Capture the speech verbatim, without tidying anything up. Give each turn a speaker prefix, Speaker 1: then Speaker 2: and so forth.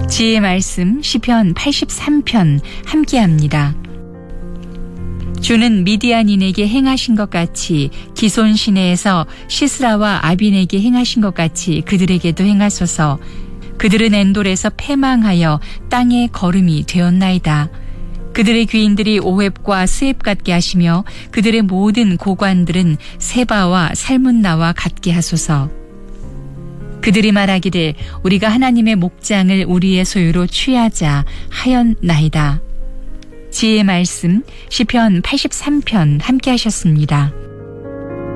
Speaker 1: 지혜의 말씀 시편 팔십삼 편 함께합니다. 주는 미디안인에게 행하신 것 같이 기손 시내에서 시스라와 아빈에게 행하신 것 같이 그들에게도 행하소서. 그들은 엔돌에서 패망하여 땅의 거름이 되었나이다. 그들의 귀인들이 오웹과 스웹 같게 하시며 그들의 모든 고관들은 세바와 살문나와 같게 하소서. 그들이 말하기를 우리가 하나님의 목장을 우리의 소유로 취하자 하였나이다. 지혜의 말씀 시편 팔십삼 편 함께 하셨습니다.